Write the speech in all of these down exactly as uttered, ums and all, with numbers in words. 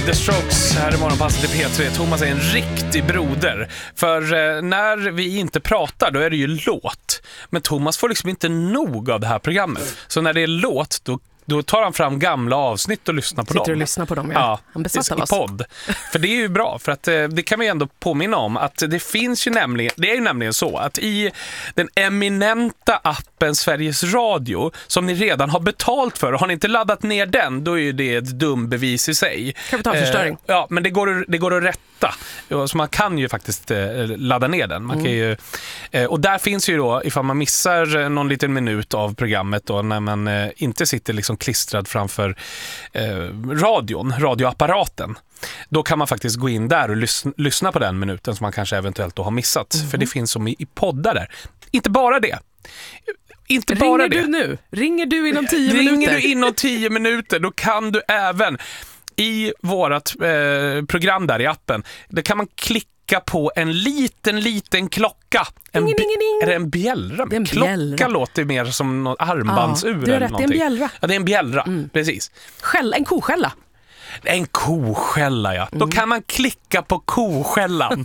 The Strokes här i morgonpasset i P tre. Thomas är en riktig broder. För eh, när vi inte pratar, då är det ju låt. Men Thomas får liksom inte nog av det här programmet. Så när det är låt, då Då tar han fram gamla avsnitt och lyssnar på Sitter dem. Sitter och lyssnar på dem, ja. Ja, han besatt av i oss. podd. För det är ju bra, för att eh, det kan vi ändå påminna om att det finns ju nämligen, det är ju nämligen så att i den eminenta appen Sveriges Radio, som ni redan har betalt för, och har ni inte laddat ner den, då är ju det ett dum bevis i sig. Kapitalförstöring. Eh, ja, men det går, det går att rätta. Så man kan ju faktiskt eh, ladda ner den. Man kan ju, eh, och där finns ju då, ifall man missar någon liten minut av programmet då, när man eh, inte sitter liksom klistrad framför eh, radion, radioapparaten, då kan man faktiskt gå in där och lys- lyssna på den minuten som man kanske eventuellt då har missat. Mm-hmm. För det finns som i, i poddar där. Inte bara det. Inte Ringer bara du det. nu? Ringer du inom tio Ringer minuter? du inom tio minuter, då kan du även i vårat eh, program där i appen, då kan man klicka på en liten, liten klocka. En ding, ding, ding. Är det en bjällra? En Klocka bjällra. låter mer som något armbandsur. Ja, du har eller rätt, det är en bjällra. Ja, det är en bjällra, Mm. precis. Skälla, en koskälla. En koskälla, ja. Mm. Då kan man klicka på koskällan.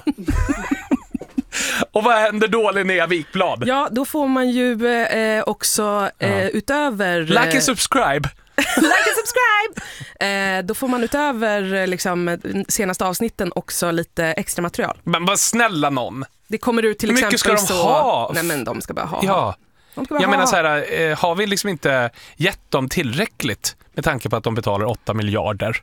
Och vad händer då, Linnea Wikblad? Ja, då får man ju eh, också eh, ja. utöver... Like and subscribe. Like and subscribe! Eh, då får man utöver liksom, senaste avsnitten också lite extra material. Men vad snälla någon. Det kommer ut till Hur mycket exempel ska de så... ha? Nej, men de ska bara ha. Ja. De ska bara Jag ha. menar så här, eh, har vi liksom inte gett dem tillräckligt med tanke på att de betalar åtta miljarder?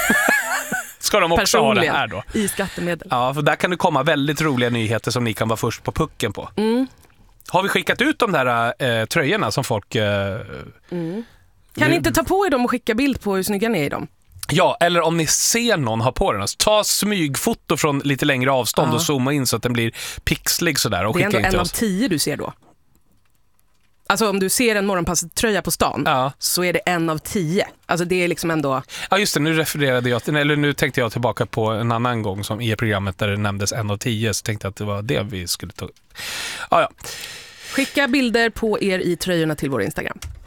Ska de också ha det här då? I skattemedel. Ja, för där kan det komma väldigt roliga nyheter som ni kan vara först på pucken på. Mm. Har vi skickat ut de där eh, tröjorna som folk... Eh, mm. Kan ni inte ta på er dem och skicka bild på hur snygga ni är i dem? Ja, eller om ni ser någon ha på den, alltså, ta smygfoto från lite längre avstånd ja. och zooma in så att den blir pixlig sådär. Och det är ändå en av oss. tio du ser då. Alltså om du ser en morgonpasströja på stan ja. så är det en av tio. Alltså det är liksom ändå... Ja just det, nu refererade jag till, eller nu tänkte jag tillbaka på en annan gång som i programmet där det nämndes en av tio, så tänkte jag att det var det vi skulle ta. Ja, ja. Skicka bilder på er i tröjorna till vår Instagram.